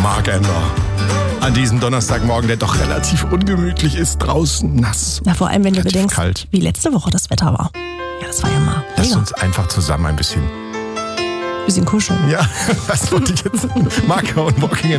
Park-Ender. An diesem Donnerstagmorgen, der doch relativ ungemütlich ist, draußen nass. Ja, vor allem, wenn du bedenkst, kalt. wie letzte Woche das Wetter war. Ja, das war ja mal Lass mega. uns einfach zusammen ein bisschen Bisschen kuscheln. Ja, was wollte ich jetzt? Marker und Walking